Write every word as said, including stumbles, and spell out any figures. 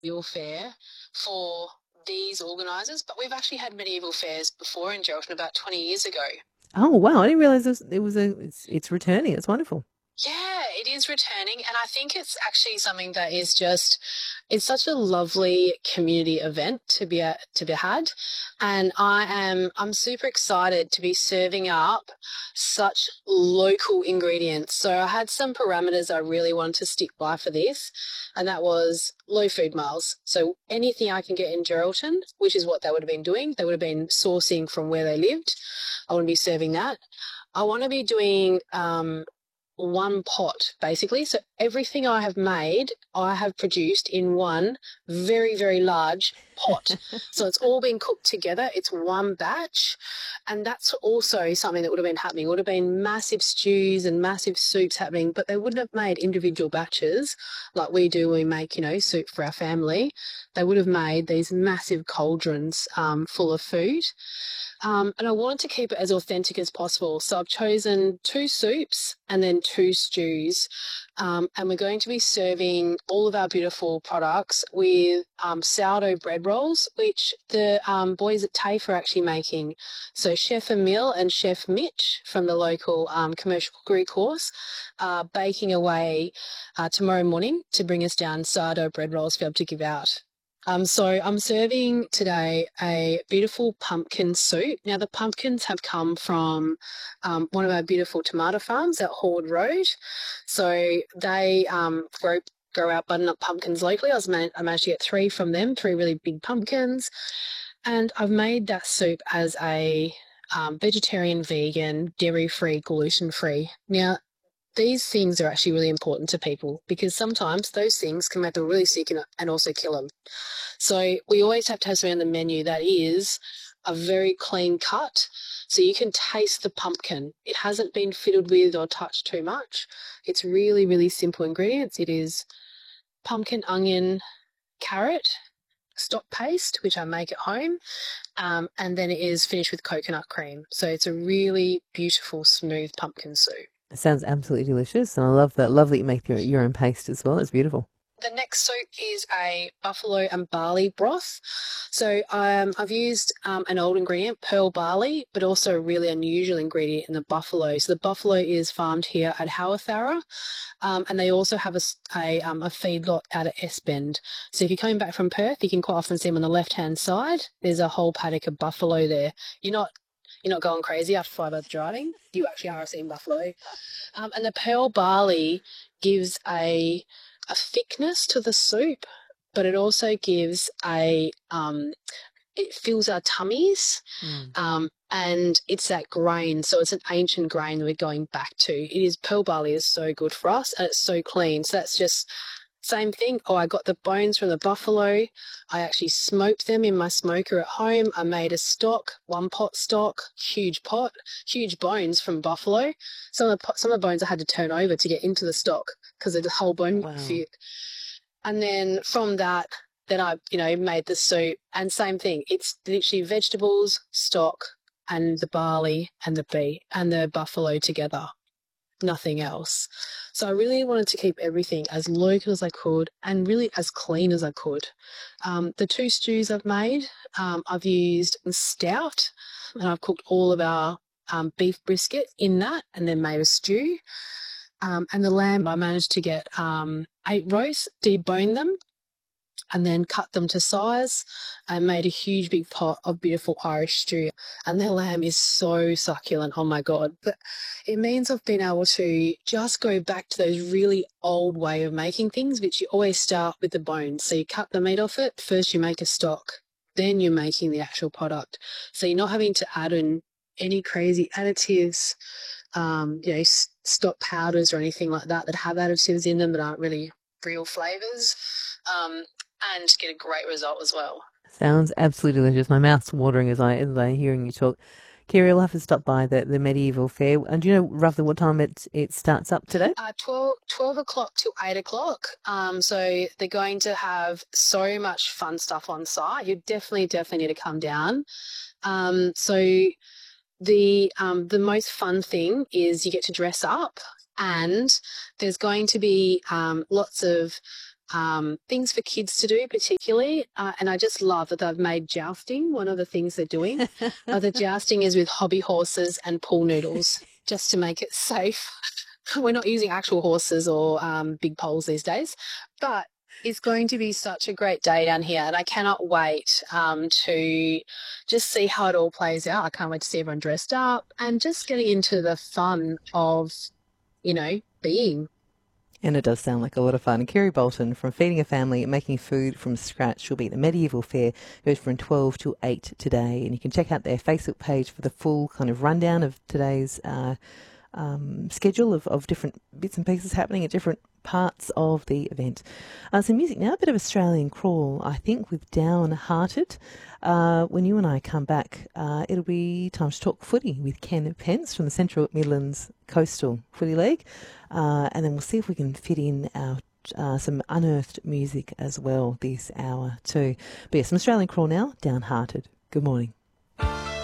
medieval fair for these organisers, but we've actually had medieval fairs before in Geraldton about twenty years ago. Oh wow, I didn't realize this, it was a it's, it's returning. It's wonderful. Yeah, it is returning, and I think it's actually something that is just it's such a lovely community event to be a, to be had, and I am I'm super excited to be serving up such local ingredients. So I had some parameters I really wanted to stick by for this, and that was low food miles. So anything I can get in Geraldton, which is what they would have been doing, they would have been sourcing from where they lived. I want to be serving that. I want to be doing um, one pot basically. So everything I have made, I have produced in one very, very large pot. So it's all been cooked together. It's one batch. And that's also something that would have been happening. It would have been massive stews and massive soups happening, but they wouldn't have made individual batches like we do when we make, you know, soup for our family. They would have made these massive cauldrons um, full of food. Um, and I wanted to keep it as authentic as possible. So I've chosen two soups and then two stews. Um, and we're going to be serving all of our beautiful products with um, sourdough bread rolls, which the um, boys at TAFE are actually making. So Chef Emil and Chef Mitch from the local um, commercial cookery course are baking away uh, tomorrow morning to bring us down sourdough bread rolls to be able to give out. Um, so I'm serving today a beautiful pumpkin soup. Now the pumpkins have come from um, one of our beautiful tomato farms at Horde Road. So they um, grow grow our butternut pumpkins locally. I was man- I managed to get three from them, three really big pumpkins, and I've made that soup as a um, vegetarian, vegan, dairy-free, gluten-free. Now these things are actually really important to people because sometimes those things can make them really sick and, and also kill them. So we always have to have something on the menu that is a very clean cut. So you can taste the pumpkin. It hasn't been fiddled with or touched too much. It's really, really simple ingredients. It is pumpkin, onion, carrot, stock paste, which I make at home, um, and then it is finished with coconut cream. So it's a really beautiful, smooth pumpkin soup. It sounds absolutely delicious, and I love that. Love that you make your, your own paste as well. It's beautiful. The next soup is a buffalo and barley broth. So um, I've used um, an old ingredient, pearl barley, but also a really unusual ingredient in the buffalo. So the buffalo is farmed here at Howatharra, um, and they also have a, a, um, a feedlot out at S Bend. So if you're coming back from Perth, you can quite often see them on the left-hand side. There's a whole paddock of buffalo there. You're not you're not going crazy after five hours driving. You actually are seeing buffalo. Um, and the pearl barley gives a a thickness to the soup, but it also gives a um, it fills our tummies, Mm. um, and it's that grain. So it's an ancient grain that we're going back to. It is pearl barley is so good for us, and it's so clean. So that's just same thing. Oh, I got the bones from the buffalo. I actually smoked them in my smoker at home. I made a stock, one pot stock, huge pot, huge bones from buffalo. Some of the, some of the bones I had to turn over to get into the stock because the whole bone wouldn't Wow. fit. And then from that, then I, you know, made the soup. And same thing. It's literally vegetables, stock, and the barley and the beet and the buffalo together, nothing else. So I really wanted to keep everything as local as I could and really as clean as I could. Um, the two stews I've made, um, I've used stout and I've cooked all of our um, beef brisket in that and then made a stew. Um, and the lamb, I managed to get um, eight roasts, debone them, and then cut them to size and made a huge big pot of beautiful Irish stew. And their lamb is so succulent. Oh my God. But it means I've been able to just go back to those really old way of making things, which you always start with the bones. So you cut the meat off it. First you make a stock, then you're making the actual product. So you're not having to add in any crazy additives, um, you know, stock powders or anything like that that have additives in them that aren't really real flavours. Um, and get a great result as well. Sounds absolutely delicious. My mouth's watering as I as I hearing you talk. Kerry, will have to stop by the, the medieval fair. And do you know roughly what time it it starts up today? Uh, twelve, twelve o'clock to eight o'clock. Um, so they're going to have so much fun stuff on site. You definitely, definitely need to come down. Um, so the um, the most fun thing is you get to dress up, and there's going to be um, lots of um, things for kids to do particularly. Uh, and I just love that they've made jousting one of the things they're doing. Uh, the jousting is with hobby horses and pool noodles just to make it safe. We're not using actual horses or um, big poles these days, but it's going to be such a great day down here, and I cannot wait um, to just see how it all plays out. I can't wait to see everyone dressed up and just getting into the fun of, you know, being. And it does sound like a lot of fun. Kerry Bolton from Feeding a Family, Making Food from Scratch, will be at the Medieval Fair. Goes from twelve to eight today, and you can check out their Facebook page for the full kind of rundown of today's uh, um, schedule of, of different bits and pieces happening at different parts of the event. Uh, some music now, a bit of Australian crawl, I think, with Downhearted. Uh, when you and I come back, uh, it'll be time to talk footy with Ken Pence from the Central Midlands Coastal Footy League. Uh, and then we'll see if we can fit in our uh, some unearthed music as well this hour too. But yeah, some Australian crawl now, Downhearted. Good morning.